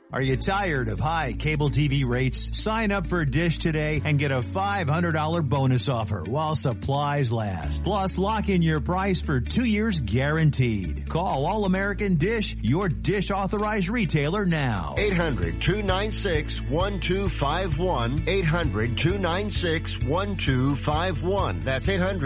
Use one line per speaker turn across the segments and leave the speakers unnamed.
Are you tired of high cable TV rates? Sign up for Dish today and get a $500 bonus offer while supplies last. Plus, lock in your price for 2 years guaranteed. Call All American Dish, your Dish authorized retailer now.
800-296-1251. 800-296-1251. That's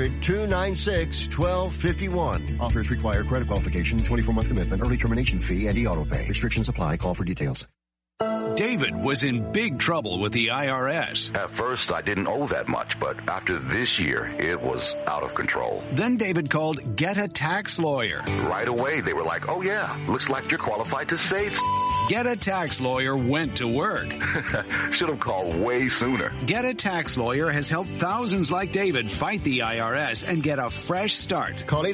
800-296-1251. Offers require credit qualification, 24-month commitment, early termination fee, and e-auto pay. Restrictions apply. Call for details.
David was in big trouble with the IRS.
At first, I didn't owe that much, but after this year, it was out of control.
Then David called Get a Tax Lawyer.
Right away, they were like, oh yeah, looks like you're qualified to save.
Get a Tax Lawyer went to work.
Should have called way sooner.
Get a Tax Lawyer has helped thousands like David fight the IRS and get a fresh start.
Call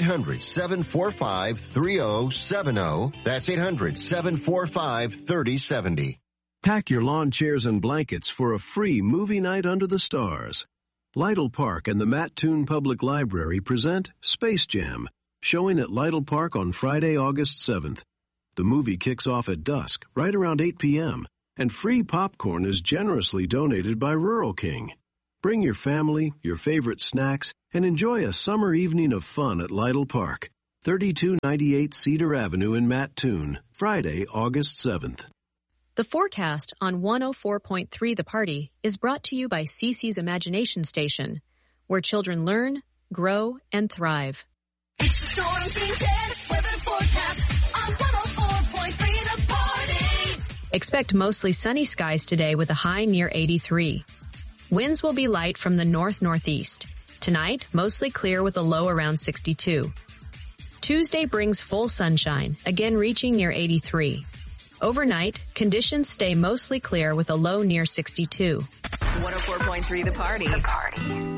800-745-3070. That's 800-745-3070.
Pack your lawn chairs and blankets for a free movie night under the stars. Lytle Park and the Matt Toon Public Library present Space Jam, showing at Lytle Park on Friday, August 7th. The movie kicks off at dusk, right around 8 p.m., and free popcorn is generously donated by Rural King. Bring your family, your favorite snacks, and enjoy a summer evening of fun at Lytle Park, 3298 Cedar Avenue in Mattoon, Friday, August 7th.
The forecast on 104.3 The Party is brought to you by CC's Imagination Station, where children learn, grow, and thrive.
It's the Storm Team 10 weather forecast on 104.3 The Party.
Expect mostly sunny skies today with a high near 83. Winds will be light from the north-northeast. Tonight, mostly clear with a low around 62. Tuesday brings full sunshine, again reaching near 83. Overnight, conditions stay mostly clear with a low near 62.
104.3 The Party. The Party.